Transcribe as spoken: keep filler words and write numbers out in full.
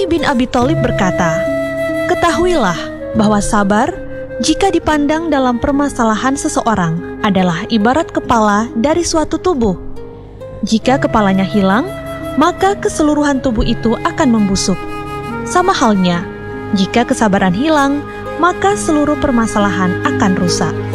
Ali bin Abi Thalib berkata, "Ketahuilah bahwa sabar, jika dipandang dalam permasalahan seseorang, adalah ibarat kepala dari suatu tubuh. Jika kepalanya hilang, maka keseluruhan tubuh itu akan membusuk. Sama halnya, jika kesabaran hilang, maka seluruh permasalahan akan rusak."